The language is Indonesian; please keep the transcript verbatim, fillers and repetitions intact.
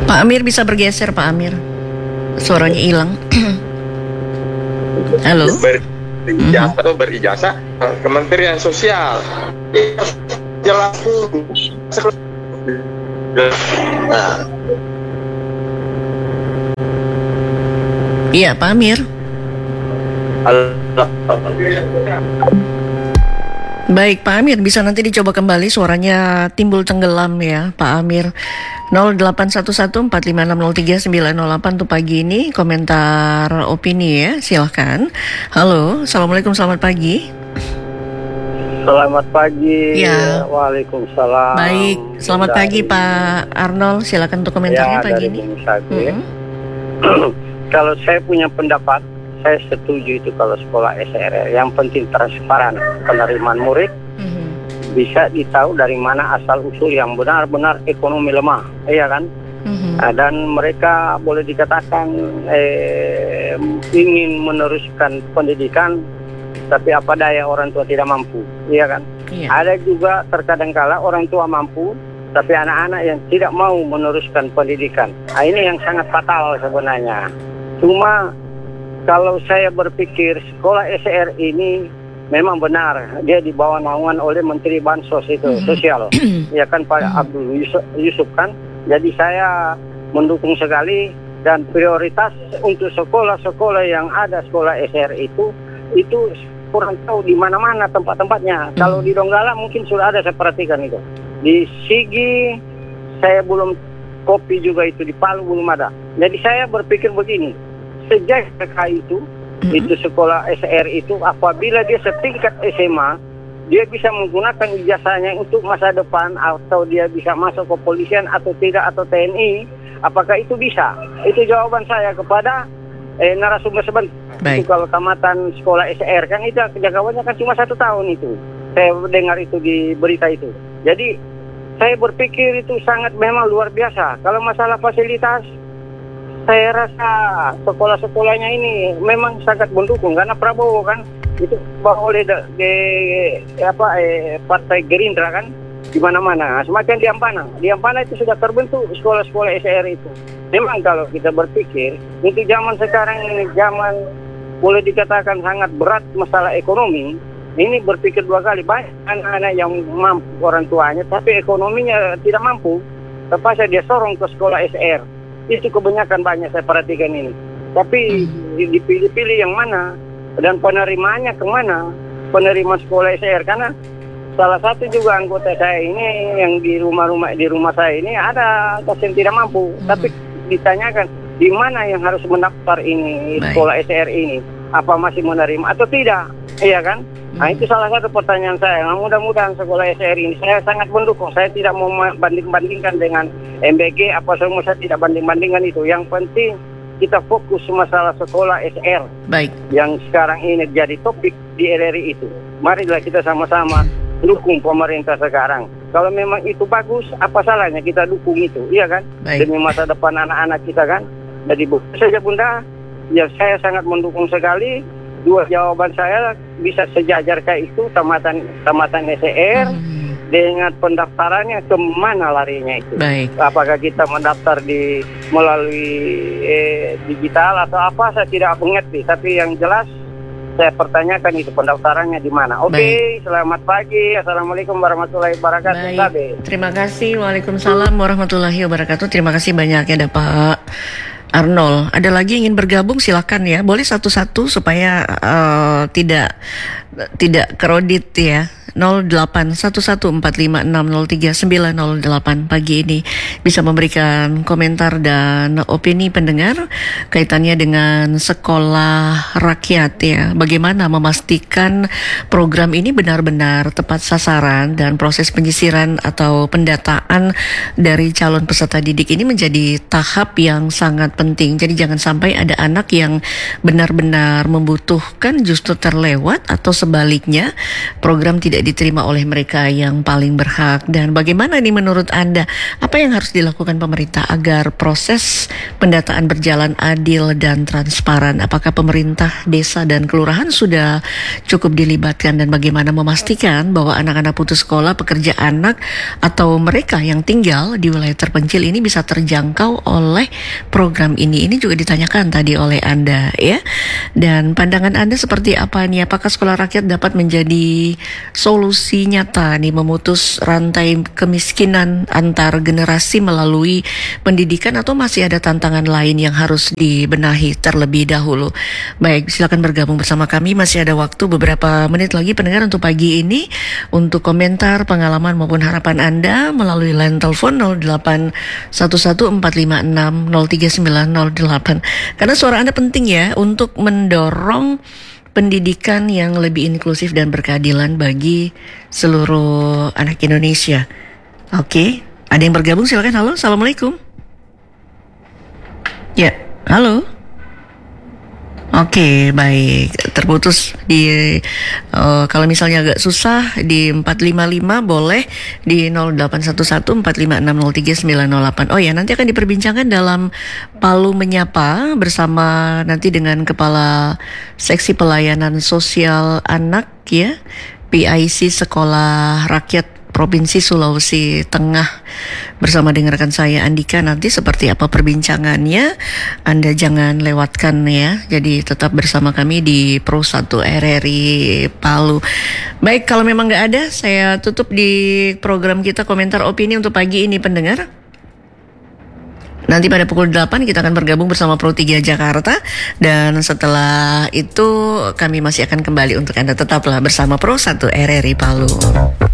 Pak Amir bisa bergeser, Pak Amir. Suaranya hilang. Halo. Berijazah atau berijazah Kementerian Sosial. Jelas. Nah. Iya, Pak Amir. Baik, Pak Amir, bisa nanti dicoba kembali, suaranya timbul tenggelam ya, Pak Amir. nol delapan satu satu empat lima enam nol tiga sembilan nol delapan untuk pagi ini, komentar opini ya, silahkan. Halo, Assalamualaikum, selamat pagi. Selamat pagi. Ya. Waalaikumsalam. Baik, selamat dari, pagi Pak Arnold, silakan untuk komentarnya ya, pagi dari ini. Mm-hmm. Kalau saya punya pendapat, saya setuju itu kalau sekolah S R L. Yang penting transparan penerimaan murid, mm-hmm. bisa ditahu dari mana asal usul yang benar-benar ekonomi lemah, iya kan? Mm-hmm. Nah, dan mereka boleh dikatakan eh, ingin meneruskan pendidikan, tapi apa daya orang tua tidak mampu, iya kan? Iya. Ada juga terkadang kala orang tua mampu, tapi anak-anak yang tidak mau meneruskan pendidikan. Nah, ini yang sangat fatal sebenarnya. Cuma kalau saya berpikir sekolah S R ini memang benar dia di bawah naungan oleh Menteri Bansos itu mm-hmm. sosial, ya kan Pak mm-hmm. Abdul Yusuf, Yusuf kan. Jadi saya mendukung sekali, dan prioritas untuk sekolah-sekolah yang ada sekolah S R itu itu kurang tahu di mana-mana tempat-tempatnya. Mm-hmm. Kalau di Donggala mungkin sudah ada, saya perhatikan itu. Di Sigi saya belum, Kopi juga itu di Palu belum ada. Jadi saya berpikir begini, sejak S K itu, mm-hmm. itu sekolah S R itu, apabila dia setingkat S M A, dia bisa menggunakan ijazahnya untuk masa depan, atau dia bisa masuk kepolisian atau tidak, atau T N I, apakah itu bisa? Itu jawaban saya kepada eh, narasumber sebentar. Itu kalau tamatan sekolah S R kan itu jangkauannya kan cuma satu tahun itu. Saya dengar itu di berita itu. Jadi saya berpikir itu sangat memang luar biasa. Kalau masalah fasilitas, saya rasa sekolah-sekolahnya ini memang sangat mendukung, karena Prabowo kan itu bawa oleh de, de, apa eh, Partai Gerindra kan di mana-mana. Semakin di Ampana, di Ampana itu sudah terbentuk sekolah-sekolah S R itu. Memang kalau kita berpikir untuk zaman sekarang ini, zaman boleh dikatakan sangat berat masalah ekonomi, ini berpikir dua kali. Banyak anak-anak yang mampu orang tuanya, tapi ekonominya tidak mampu, terpaksa dia sorong ke sekolah S R. Itu kebanyakan banyak saya perhatikan ini. Tapi hmm. dipilih-pilih yang mana, dan penerimaannya kemana, penerima sekolah S R. Karena salah satu juga anggota saya ini yang di rumah-rumah di rumah saya ini ada yang tidak mampu, hmm. tapi ditanyakan di mana yang harus mendaftar ini, baik, sekolah S R ini, apa masih menerima atau tidak, iya kan? Nah, itu salah satu pertanyaan saya. Nah, mudah-mudahan sekolah S R ini, saya sangat mendukung. Saya tidak mau banding-bandingkan dengan M B G, apa semua, saya tidak banding-bandingkan itu. Yang penting kita fokus masalah sekolah S R. Baik. Yang sekarang ini jadi topik di R R I itu. Marilah kita sama-sama dukung pemerintah sekarang. Kalau memang itu bagus, apa salahnya kita dukung itu, iya kan? Baik. Demi masa depan anak-anak kita kan. Jadi bukan saja Bunda, ya saya sangat mendukung sekali. Dua jawaban saya, bisa sejajar kayak itu tamatan tamatan S R hmm. dengan pendaftarannya kemana larinya itu. Baik. Apakah kita mendaftar di melalui eh, digital atau apa, saya tidak mengerti. Tapi yang jelas saya pertanyakan itu pendaftarannya di mana. Oke, okay, selamat pagi. Assalamualaikum warahmatullahi wabarakatuh. Baik. Terima kasih. Waalaikumsalam warahmatullahi wabarakatuh. Terima kasih banyak ya Pak Arnold. Ada lagi yang ingin bergabung, silakan ya. Boleh satu-satu supaya uh, tidak tidak kredit ya. nol delapan satu satu empat lima enam nol tiga sembilan nol delapan pagi ini bisa memberikan komentar dan opini pendengar kaitannya dengan sekolah rakyat ya. Bagaimana memastikan program ini benar-benar tepat sasaran dan proses penyisiran atau pendataan dari calon peserta didik ini menjadi tahap yang sangat penting. Jadi jangan sampai ada anak yang benar-benar membutuhkan justru terlewat, atau sebaliknya program tidak tidak diterima oleh mereka yang paling berhak. Dan bagaimana nih menurut Anda, apa yang harus dilakukan pemerintah agar proses pendataan berjalan adil dan transparan? Apakah pemerintah, desa, dan kelurahan sudah cukup dilibatkan, dan bagaimana memastikan bahwa anak-anak putus sekolah, pekerja anak, atau mereka yang tinggal di wilayah terpencil ini bisa terjangkau oleh program ini? Ini juga ditanyakan tadi oleh Anda, ya. Dan pandangan Anda seperti apa nih? Apakah sekolah rakyat dapat menjadi solusi nyata nih memutus rantai kemiskinan antar generasi melalui pendidikan, atau masih ada tantangan lain yang harus dibenahi terlebih dahulu? Baik, silakan bergabung bersama kami. Masih ada waktu beberapa menit lagi pendengar untuk pagi ini untuk komentar, pengalaman maupun harapan Anda melalui line telepon nol delapan satu satu empat lima enam nol tiga sembilan nol delapan. Karena suara Anda penting ya untuk mendorong pendidikan yang lebih inklusif dan berkeadilan bagi seluruh anak Indonesia. Oke, ada yang bergabung, silakan. Halo, assalamualaikum. Ya, halo. Oke, baik. Terputus di uh, kalau misalnya agak susah di empat lima lima boleh di nol delapan satu satu empat lima enam nol tiga sembilan nol delapan. Oh ya, nanti akan diperbincangkan dalam Palu Menyapa bersama nanti dengan Kepala Seksi Pelayanan Sosial Anak ya, P I C Sekolah Rakyat Provinsi Sulawesi Tengah bersama dengan rekan saya Andika. Nanti seperti apa perbincangannya, Anda jangan lewatkan ya. Jadi tetap bersama kami di Pro satu R R I Palu. Baik, kalau memang nggak ada, saya tutup di program kita komentar opini untuk pagi ini pendengar. Nanti pada pukul delapan kita akan bergabung bersama Pro tiga Jakarta. Dan setelah itu kami masih akan kembali untuk Anda. Tetaplah bersama Pro satu R R I Palu.